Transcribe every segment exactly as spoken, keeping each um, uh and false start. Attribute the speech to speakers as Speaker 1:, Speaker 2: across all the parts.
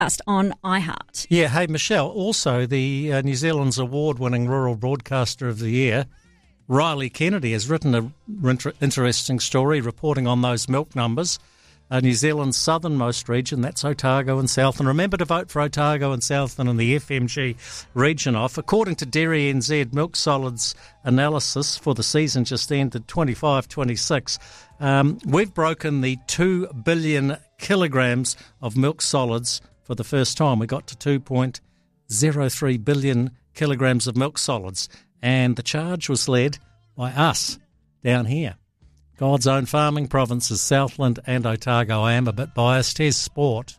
Speaker 1: on iHeart.
Speaker 2: Yeah, hey, Michelle, also the uh, New Zealand's award-winning Rural Broadcaster of the Year, Riley Kennedy, has written a inter- interesting story reporting on those milk numbers. Uh, New Zealand's southernmost region, that's Otago and Southland. Remember to vote for Otago and Southland in the F M G region off. According to Dairy N Z, milk solids analysis for the season just ended twenty-five twenty-six, um, we've broken the two billion kilograms of milk solids for the first time. We got to two point oh three billion kilograms of milk solids, and the charge was led by us down here. God's own farming provinces, Southland and Otago. I am a bit biased. Here's sport.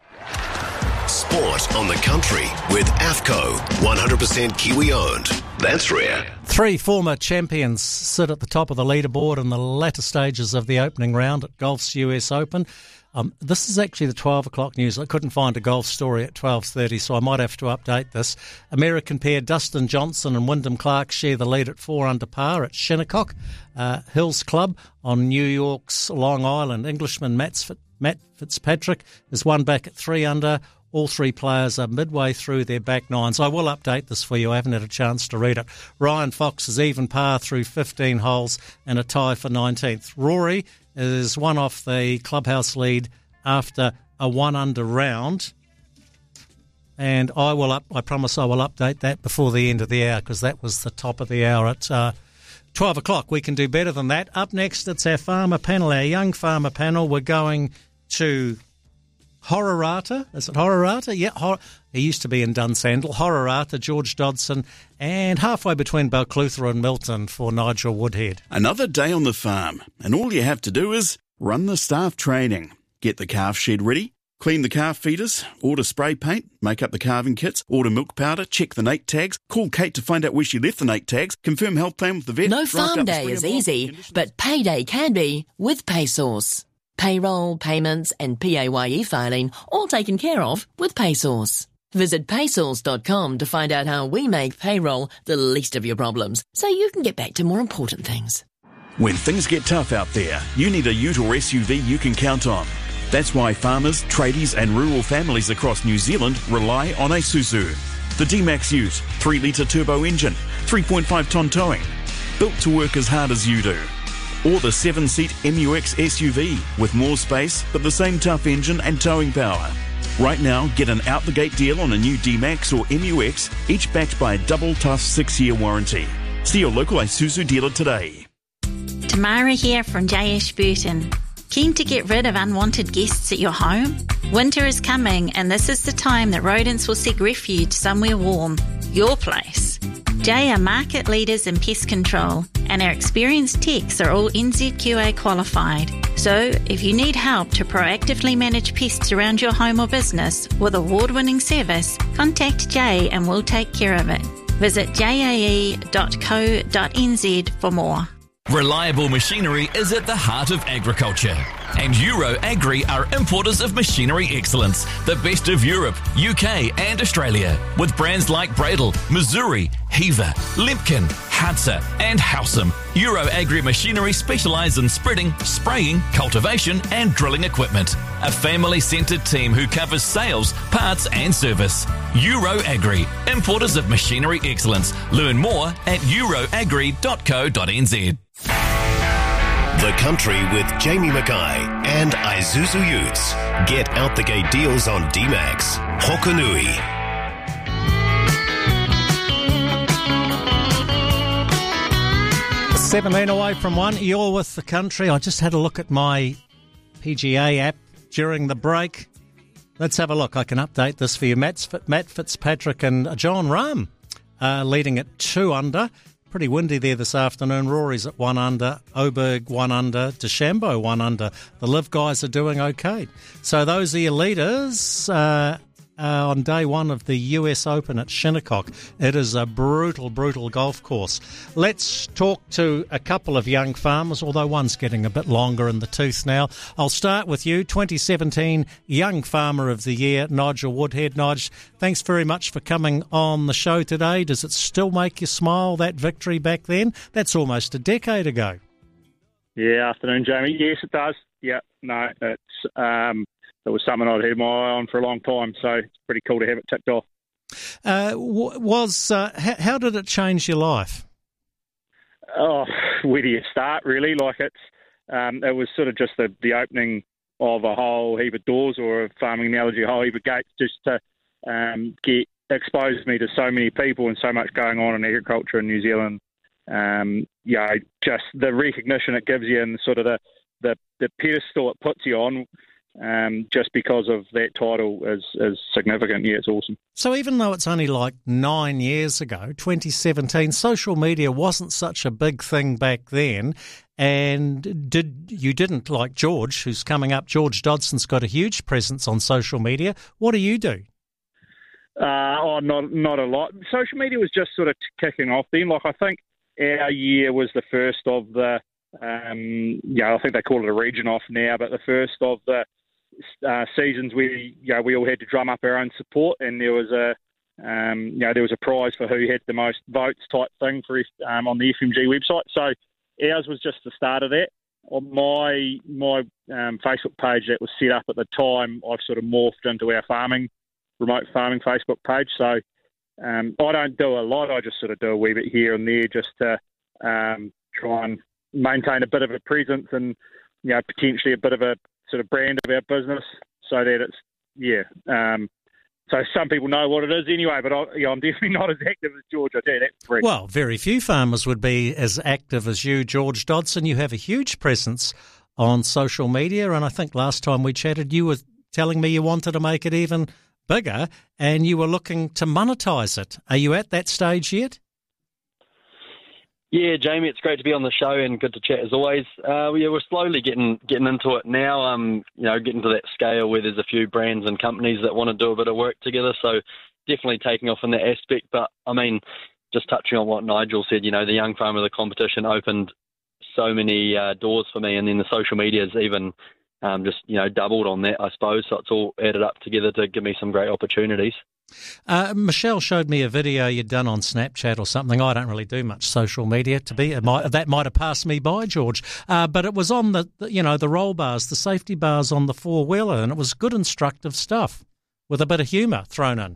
Speaker 3: Sport on the country with AFCO, one hundred percent Kiwi owned. That's rare.
Speaker 2: Three former champions sit at the top of the leaderboard in the latter stages of the opening round at golf's U S Open. Um, this is actually the twelve o'clock news. I couldn't find a golf story at twelve thirty, so I might have to update this. American pair Dustin Johnson and Wyndham Clark share the lead at four under par at Shinnecock uh, Hills Club on New York's Long Island. Englishman Matt, Matt Fitzpatrick is one back at three under. All three players are midway through their back nines. I will update this for you. I haven't had a chance to read it. Ryan Fox is even par through fifteen holes and a tie for nineteenth. Rory is one off the clubhouse lead after a one-under round. And I will up. I promise I will update that before the end of the hour, because that was the top of the hour at uh, twelve o'clock. We can do better than that. Up next, it's our farmer panel, our young farmer panel. We're going to Hororata. Is it Hororata? Yeah, Hor- he used to be in Dunsandel. Hororata, George Dodson, and halfway between Balclutha and Milton for Nigel Woodhead.
Speaker 4: Another day on the farm, and all you have to do is run the staff training, get the calf shed ready, clean the calf feeders, order spray paint, make up the calving kits, order milk powder, check the Nate tags, call Kate to find out where she left the Nate tags, confirm health plan with the vet.
Speaker 5: No farm day is easy, but payday can be with PaySauce. Payroll, payments and P A Y E filing all taken care of with PaySauce. Visit paysource dot com to find out how we make payroll the least of your problems, so you can get back to more important things.
Speaker 4: When things get tough out there, you need a ute or S U V you can count on. That's why farmers, tradies and rural families across New Zealand rely on Isuzu. The D-Max Ute, three litre turbo engine, three point five tonne towing, built to work as hard as you do. Or the seven-seat M U X S U V with more space but the same tough engine and towing power. Right now, get an out-the-gate deal on a new D-Max or M U X, each backed by a double tough six-year warranty. See your local Isuzu dealer today.
Speaker 6: Tamara here from J S Burton. Keen to get rid of unwanted guests at your home? Winter is coming, and this is the time that rodents will seek refuge somewhere warm. Your place. J are market leaders in pest control, and our experienced techs are all N Z Q A qualified. So, if you need help to proactively manage pests around your home or business with award-winning service, contact J and we'll take care of it. Visit j a e dot co dot n z for more.
Speaker 7: Reliable machinery is at the heart of agriculture. And Euro Agri are importers of machinery excellence, the best of Europe, U K and Australia, with brands like Bradle, Missouri, Heaver, Limpkin, Hadza and Howsam. Euro Agri machinery specialise in spreading, spraying, cultivation and drilling equipment. A family-centred team who covers sales, parts and service. Euro Agri, importers of machinery excellence. Learn more at euro agri dot co dot n z.
Speaker 3: The Country with Jamie Mackay and Isuzu Utes. Get out the gate deals on D-Max. Hokanui.
Speaker 2: seventeen away from one. You're with The Country. I just had a look at my P G A app during the break. Let's have a look. I can update this for you. Matt, Matt Fitzpatrick and John Rahm uh, leading at two under. Pretty windy there this afternoon. Rory's at one under, Oberg one under, DeChambeau one under. The Live guys are doing okay. So those are your leaders uh, uh, on day one of the U S Open at Shinnecock. It is a brutal, brutal golf course. Let's talk to a couple of young farmers, although one's getting a bit longer in the tooth now. I'll start with you, twenty seventeen Young Farmer of the Year, Nigel Woodhead. Nige, thanks very much for coming on the show today. Does it still make you smile, that victory back then? That's almost a decade ago.
Speaker 8: Yeah, afternoon, Jamie. Yes, it does. Yeah, no, it's um,
Speaker 1: it was something I'd had my eye on for a long time. So it's pretty cool to have it ticked off.
Speaker 2: Uh, was uh, how, how did it change your life?
Speaker 1: Oh, where do you start, really? Like it's um, it was sort of just the, the opening of a whole heap of doors, or a farming analogy, a whole heap of gates, just to um, get exposed me to so many people and so much going on in agriculture in New Zealand. Um, yeah, just the recognition it gives you and sort of the, the, the pedestal it puts you on, um, just because of that title is, is significant. Yeah, it's awesome.
Speaker 2: So even though it's only like nine years ago, twenty seventeen, social media wasn't such a big thing back then. And did you didn't, like George, who's coming up, George Dodson's got a huge presence on social media. What do you do?
Speaker 1: Uh, oh, not not a lot. Social media was just sort of kicking off then. Like, I think our year was the first of the, um, yeah, I think they call it a region off now, but the first of the uh, seasons where, you know, we all had to drum up our own support, and there was a, um, you know, there was a prize for who had the most votes type thing for um, on the F M G website. So ours was just the start of that. On my my um, Facebook page that was set up at the time, I've sort of morphed into our farming, remote farming Facebook page. So um, I don't do a lot. I just sort of do a wee bit here and there just to um, try and maintain a bit of a presence and, you know, potentially a bit of a sort of brand of our business, so that it's, yeah. Um, so some people know what it is anyway, but I, yeah, I'm definitely not as active as George, I tell you that for free.
Speaker 2: Well, very few farmers would be as active as you, George Dodson. You have a huge presence on social media, and I think last time we chatted you were telling me you wanted to make it even bigger and you were looking to monetize it. Are you at that stage yet?
Speaker 8: Yeah, Jamie, it's great to be on the show and good to chat as always. Uh, yeah, we're slowly getting getting into it now. Um, you know, getting to that scale where there's a few brands and companies that want to do a bit of work together. So definitely taking off in that aspect. But I mean, just touching on what Nigel said, you know, the Young Farmer of the competition opened so many uh, doors for me, and then the social media's even um, just you know doubled on that, I suppose. So it's all added up together to give me some great opportunities.
Speaker 2: Uh, Michelle showed me a video you'd done on Snapchat or something. I don't really do much social media, to be it might, that might have passed me by, George. Uh, but it was on the, the, you know, the roll bars, the safety bars on the four wheeler, and it was good, instructive stuff with a bit of humour thrown in.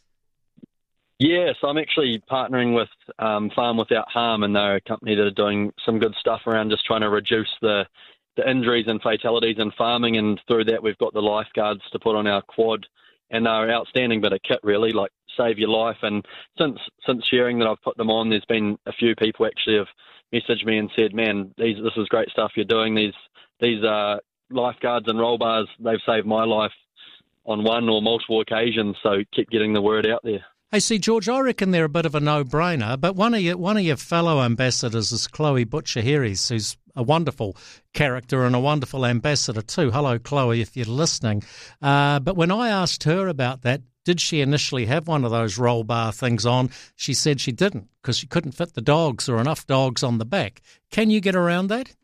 Speaker 8: Yeah, so I'm actually partnering with um, Farm Without Harm, and they're a company that are doing some good stuff around just trying to reduce the the injuries and fatalities in farming, and through that we've got the lifeguards to put on our quad. And they're outstanding bit of kit, really, like save your life. And since since sharing that I've put them on, there's been a few people actually have messaged me and said, man, these, this is great stuff you're doing. These these uh, lifeguards and roll bars, they've saved my life on one or multiple occasions. So keep getting the word out there.
Speaker 2: Hey, see, George, I reckon they're a bit of a no-brainer, but one of your, one of your fellow ambassadors is Chloe Butcher-Harries, who's a wonderful character and a wonderful ambassador too. Hello, Chloe, if you're listening. Uh, but when I asked her about that, did she initially have one of those roll bar things on, she said she didn't because she couldn't fit the dogs or enough dogs on the back. Can you get around that?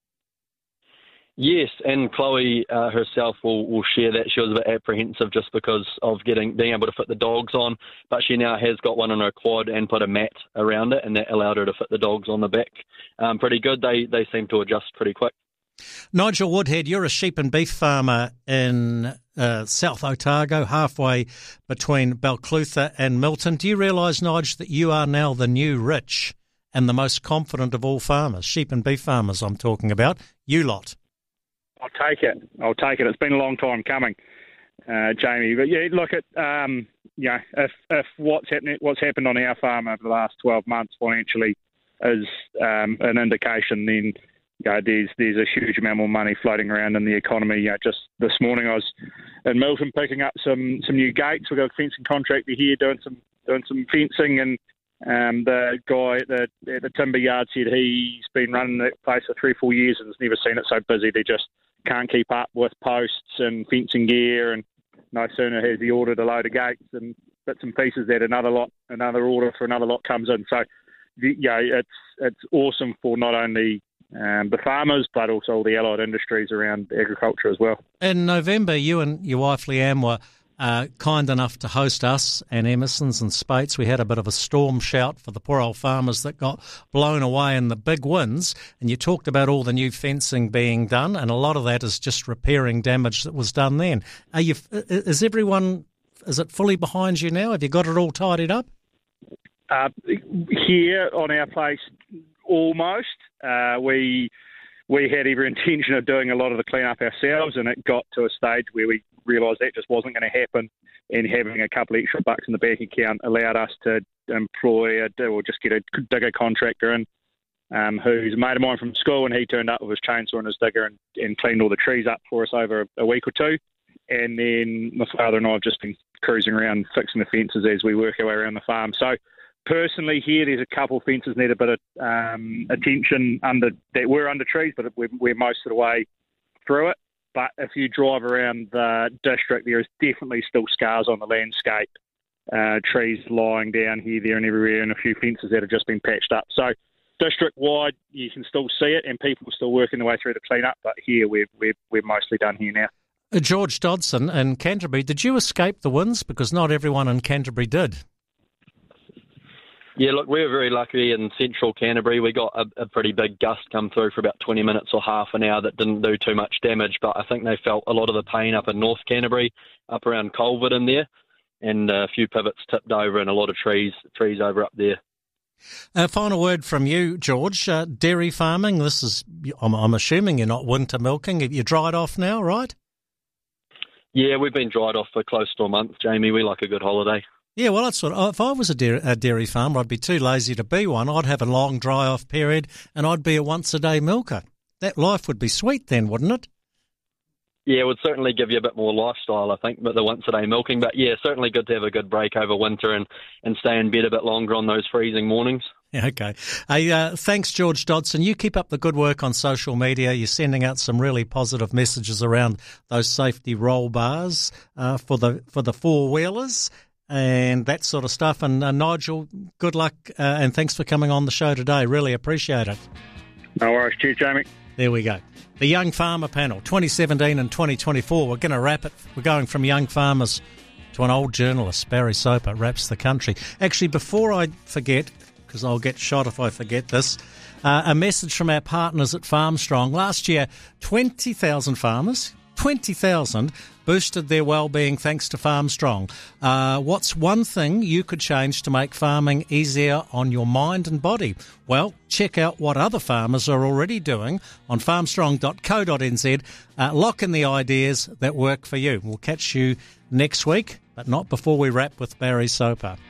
Speaker 8: Yes, and Chloe uh, herself will, will share that. She was a bit apprehensive just because of getting being able to fit the dogs on, but she now has got one on her quad and put a mat around it, and that allowed her to fit the dogs on the back um, pretty good. They they seem to adjust pretty quick.
Speaker 2: Nigel Woodhead, you're a sheep and beef farmer in uh, South Otago, halfway between Balclutha and Milton. Do you realise, Nigel, that you are now the new rich and the most confident of all farmers, sheep and beef farmers I'm talking about, you lot?
Speaker 1: I'll take it. I'll take it. It's been a long time coming, uh, Jamie. But yeah, look at um, you know, if if what's happening, what's happened on our farm over the last twelve months financially is um, an indication, then you know, there's there's a huge amount more money floating around in the economy. You know, just this morning I was in Milton picking up some, some new gates. We've got a fencing contractor here doing some doing some fencing, and um, the guy at the at the timber yard said he's been running that place for three four years and has never seen it so busy. They just can't keep up with posts and fencing gear, and no sooner has he ordered a load of gates and bits and pieces that another lot, another order for another lot comes in. So, yeah, it's it's awesome for not only um, the farmers but also all the allied industries around agriculture as well.
Speaker 2: In November, you and your wife Leanne were uh, kind enough to host us and Emerson's and Spates. We had a bit of a storm shout for the poor old farmers that got blown away in the big winds. And you talked about all the new fencing being done, and a lot of that is just repairing damage that was done then. Are you? Is everyone? Is it fully behind you now? Have you got it all tidied up?
Speaker 1: Uh, here on our place, almost. Uh, we we had every intention of doing a lot of the clean-up ourselves, and it got to a stage where we realised that just wasn't going to happen, and having a couple extra bucks in the bank account allowed us to employ a, or just get a digger contractor in, um, who's a mate of mine from school, and he turned up with his chainsaw and his digger and, and cleaned all the trees up for us over a, a week or two. And then my father and I have just been cruising around fixing the fences as we work our way around the farm. So personally here, there's a couple of fences need a bit of um, attention under that were under trees, but we're, we're most of the way through it. But if you drive around the district, there is definitely still scars on the landscape, uh, trees lying down here, there and everywhere, and a few fences that have just been patched up. So district-wide, you can still see it, and people are still working their way through the clean-up, but here we're, we're, we're mostly done here now.
Speaker 2: Uh, George Dodson in Canterbury, did you escape the winds? Because not everyone in Canterbury did.
Speaker 8: Yeah, look, we were very lucky in central Canterbury. We got a, a pretty big gust come through for about twenty minutes or half an hour that didn't do too much damage, but I think they felt a lot of the pain up in North Canterbury, up around Colvard in there, and a few pivots tipped over and a lot of trees trees over up there.
Speaker 2: A uh, final word from you, George. Uh, dairy farming, this is, I'm, I'm assuming you're not winter milking. You're dried off now, right?
Speaker 8: Yeah, we've been dried off for close to a month, Jamie. We like a good holiday.
Speaker 2: Yeah, well, that's what, if I was a dairy, a dairy farmer, I'd be too lazy to be one. I'd have a long dry-off period and I'd be a once-a-day milker. That life would be sweet then, wouldn't it?
Speaker 8: Yeah, it would certainly give you a bit more lifestyle, I think, but the once-a-day milking. But, yeah, certainly good to have a good break over winter and, and stay in bed a bit longer on those freezing mornings.
Speaker 2: Yeah, okay. Hey, uh, thanks, George Dodson. You keep up the good work on social media. You're sending out some really positive messages around those safety roll bars uh, for the for the four-wheelers and that sort of stuff. And uh, Nigel, good luck uh, and thanks for coming on the show today. Really appreciate it.
Speaker 1: No worries. Cheers, Jamie.
Speaker 2: There we go. The Young Farmer Panel, twenty seventeen and twenty twenty-four. We're going to wrap it. We're going from young farmers to an old journalist. Barry Soper wraps the country. Actually, before I forget, because I'll get shot if I forget this, uh, a message from our partners at FarmStrong. Last year, twenty thousand farmers, twenty thousand, boosted their well-being thanks to FarmStrong. Uh, what's one thing you could change to make farming easier on your mind and body? Well, check out what other farmers are already doing on farmstrong dot co dot n z. Uh, lock in the ideas that work for you. We'll catch you next week, but not before we wrap with Barry Soper.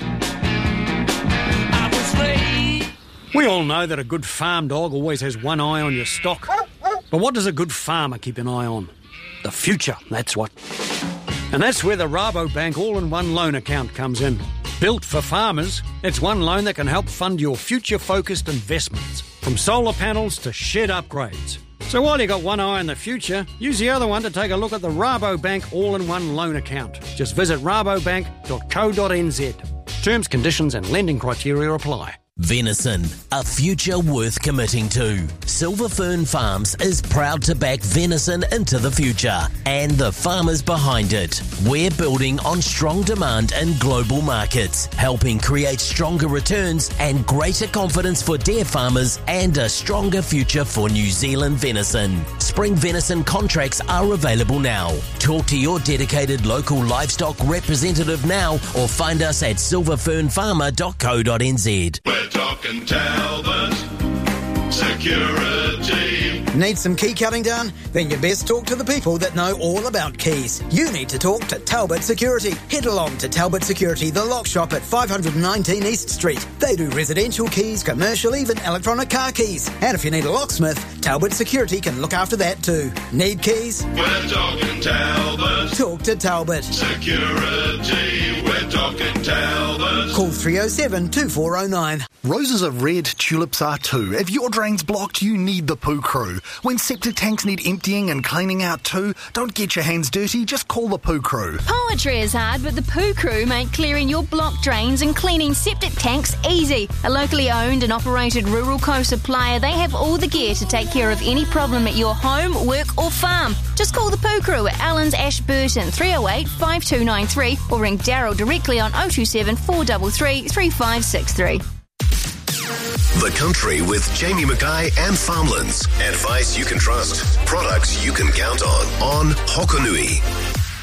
Speaker 9: We all know that a good farm dog always has one eye on your stock. But what does a good farmer keep an eye on? The future, that's what. And that's where the Rabobank all-in-one loan account comes in. Built for farmers, it's one loan that can help fund your future-focused investments, from solar panels to shed upgrades. So while you got one eye on the future, use the other one to take a look at the Rabobank all-in-one loan account. Just visit rabobank dot co dot n z. Terms, conditions and lending criteria apply.
Speaker 10: Venison, a future worth committing to. Silver Fern Farms is proud to back venison into the future and the farmers behind it. We're building on strong demand in global markets, helping create stronger returns and greater confidence for dairy farmers and a stronger future for New Zealand venison. Spring venison contracts are available now. Talk to your dedicated local livestock representative now or find us at silver fern farmer dot co dot n z.
Speaker 11: We're talking Talbot Security.
Speaker 12: Need some key cutting done? Then you best talk to the people that know all about keys. You need to talk to Talbot Security. Head along to Talbot Security, the lock shop at five nineteen East Street. They do residential keys, commercial, even electronic car keys. And if you need a locksmith, Talbot Security can look after that too. Need keys?
Speaker 11: We're talking Talbot.
Speaker 12: Talk to Talbot
Speaker 11: Security. We're talking Talbot.
Speaker 12: Call three oh seven, two four oh nine.
Speaker 13: Roses are red, tulips are too. If your drain's blocked, you need the Poo Crew. When septic tanks need emptying and cleaning out too, don't get your hands dirty, just call the Poo Crew.
Speaker 14: Poetry is hard, but the Poo Crew make clearing your blocked drains and cleaning septic tanks easy. A locally owned and operated rural co-supplier, they have all the gear to take care of any problem at your home, work or farm. Just call the Poo Crew at Allen's Ashburton, three oh eight, five two nine three, or ring Daryl directly on oh two seven, four three three, three five six three.
Speaker 3: The Country with Jamie Mackay and Farmlands. Advice you can trust. Products you can count on. On Hokonui.